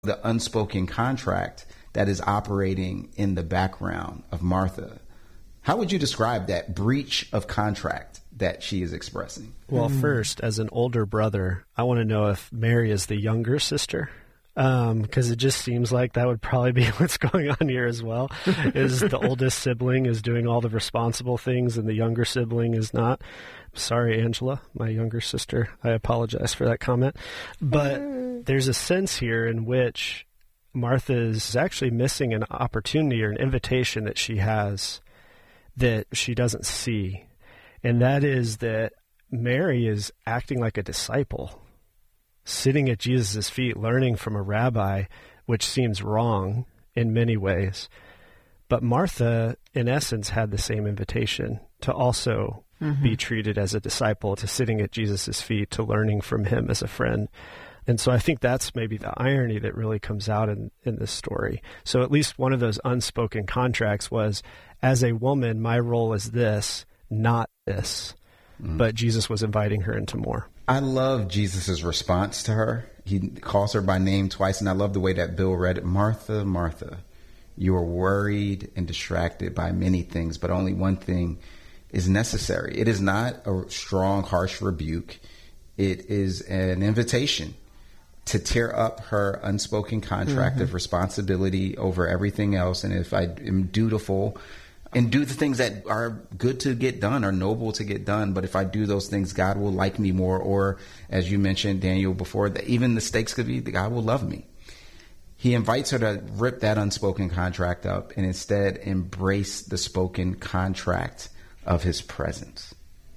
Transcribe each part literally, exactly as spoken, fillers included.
the unspoken contract that is operating in the background of Martha. How would you describe that breach of contract that she is expressing? Well, first, as an older brother, I want to know if Mary is the younger sister, because um, it just seems like that would probably be what's going on here as well, is the oldest sibling is doing all the responsible things and the younger sibling is not. Sorry, Angela, my younger sister. I apologize for that comment. But there's a sense here in which Martha is actually missing an opportunity or an invitation that she has that she doesn't see. And that is that Mary is acting like a disciple, sitting at Jesus' feet, learning from a rabbi, which seems wrong in many ways. But Martha, in essence, had the same invitation to also mm-hmm. be treated as a disciple, to sitting at Jesus' feet, to learning from him as a friend. And so I think that's maybe the irony that really comes out in, in this story. So at least one of those unspoken contracts was, as a woman, my role is this, not this. Mm. But Jesus was inviting her into more. I love Jesus' response to her. He calls her by name twice, and I love the way that Bill read it. Martha, Martha, you are worried and distracted by many things, but only one thing is necessary. It is not a strong, harsh rebuke. It is an invitation to tear up her unspoken contract mm-hmm. of responsibility over everything else. And if I am dutiful and do the things that are good to get done, are noble to get done, but if I do those things, God will like me more. Or as you mentioned, Daniel, before, that even the stakes could be that God will love me. He invites her to rip that unspoken contract up and instead embrace the spoken contract of his presence.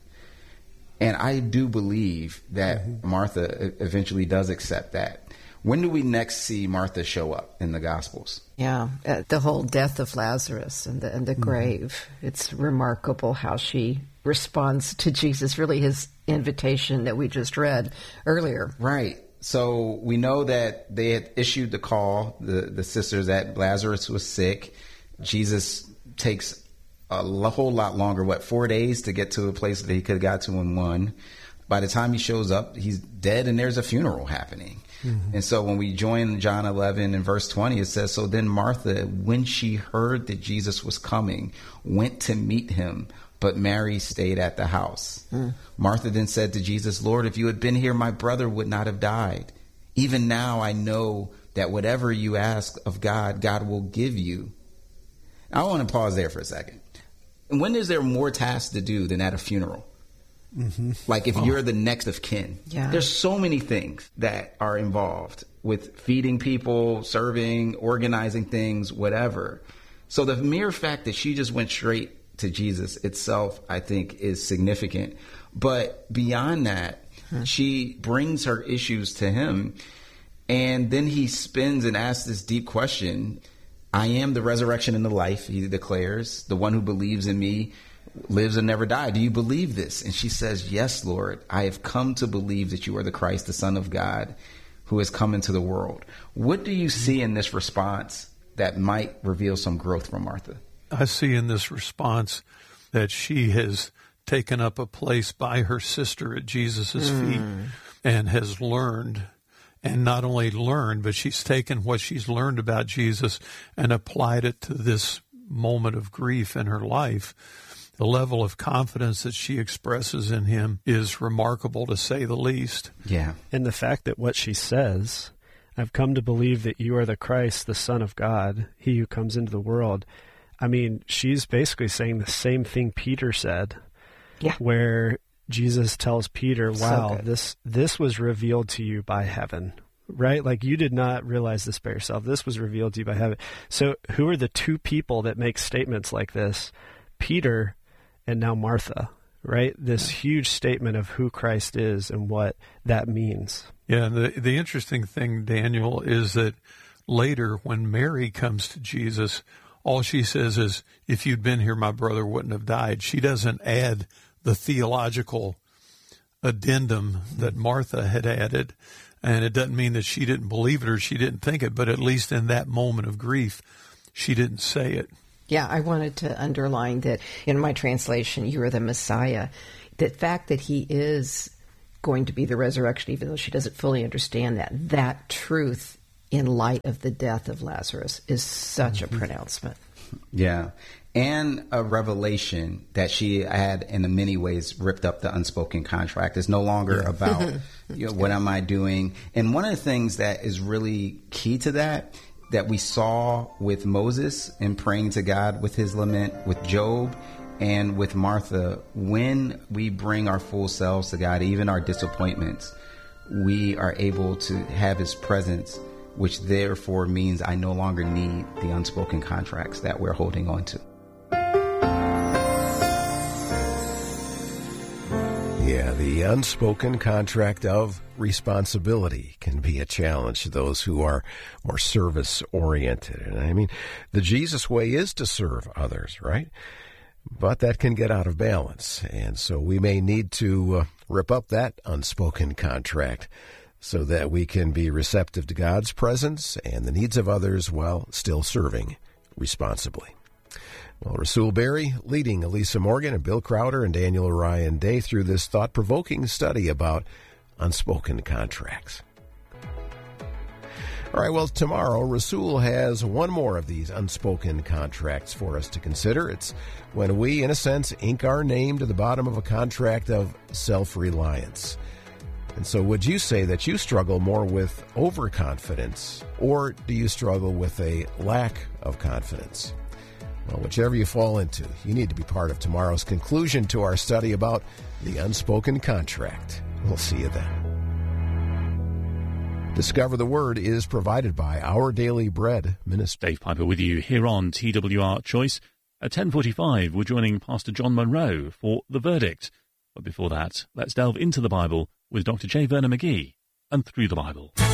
And I do believe that mm-hmm. Martha eventually does accept that. When do we next see Martha show up in the Gospels? Yeah, uh, the whole death of Lazarus and the, and the mm-hmm. grave. It's remarkable how she responds to Jesus, really his invitation that we just read earlier. Right. So we know that they had issued the call, the, the sisters, that Lazarus was sick. Jesus takes a whole lot longer, what, four days to get to a place that he could have got to in one. By the time he shows up, he's dead and there's a funeral happening. Mm-hmm. And so when we join John eleven and verse twenty, it says, so then Martha, when she heard that Jesus was coming, went to meet him, but Mary stayed at the house. Mm. Martha then said to Jesus, Lord, if you had been here, my brother would not have died. Even now I know that whatever you ask of God, God will give you. I want to pause there for a second. When is there more tasks to do than at a funeral? Mm-hmm. Like if oh. you're the next of kin, yeah. there's so many things that are involved with feeding people, serving, organizing things, whatever. So the mere fact that she just went straight to Jesus itself, I think, is significant. But beyond that, hmm. she brings her issues to him. And then he spins and asks this deep question. I am the resurrection and the life, he declares. The one who believes in me lives and never die. Do you believe this? And she says, yes, Lord, I have come to believe that you are the Christ, the Son of God, who has come into the world. What do you see in this response that might reveal some growth from Martha? I see in this response that she has taken up a place by her sister at Jesus' mm. feet and has learned. And not only learned, but she's taken what she's learned about Jesus and applied it to this moment of grief in her life. The level of confidence that she expresses in him is remarkable, to say the least. Yeah. And the fact that what she says, I've come to believe that you are the Christ, the Son of God, he who comes into the world. I mean, she's basically saying the same thing Peter said. Yeah. Where Jesus tells Peter, wow, so this this was revealed to you by heaven, right? Like you did not realize this by yourself. This was revealed to you by heaven. So who are the two people that make statements like this? Peter and now Martha, right? This huge statement of who Christ is and what that means. Yeah, and the, the interesting thing, Daniel, is that later when Mary comes to Jesus, all she says is, if you'd been here, my brother wouldn't have died. She doesn't add the theological addendum that Martha had added. And it doesn't mean that she didn't believe it or she didn't think it, but at least in that moment of grief, she didn't say it. Yeah, I wanted to underline that in my translation, you are the Messiah. The fact that he is going to be the resurrection, even though she doesn't fully understand that, that truth in light of the death of Lazarus is such a pronouncement. Yeah. And a revelation that she had in many ways ripped up the unspoken contract. It's no longer about, you know, what am I doing? And one of the things that is really key to that, that we saw with Moses in praying to God with his lament, with Job, and with Martha, when we bring our full selves to God, even our disappointments, we are able to have his presence, which therefore means I no longer need the unspoken contracts that we're holding on to. Yeah, the unspoken contract of responsibility can be a challenge to those who are more service-oriented. And I mean, the Jesus way is to serve others, right? But that can get out of balance. And so we may need to uh, rip up that unspoken contract so that we can be receptive to God's presence and the needs of others while still serving responsibly. Well, Rasul Berry leading Elisa Morgan and Bill Crowder and Daniel Orion Day through this thought-provoking study about unspoken contracts. All right, well, tomorrow, Rasul has one more of these unspoken contracts for us to consider. It's when we, in a sense, ink our name to the bottom of a contract of self-reliance. And so would you say that you struggle more with overconfidence, or do you struggle with a lack of confidence? Well, whichever you fall into, you need to be part of tomorrow's conclusion to our study about the unspoken contract. We'll see you then. Discover the Word is provided by Our Daily Bread Ministry. Dave Piper with you here on T W R Choice. At ten forty-five, we're joining Pastor John Monroe for The Verdict. But before that, let's delve into the Bible with Doctor J. Vernon McGee and Through the Bible.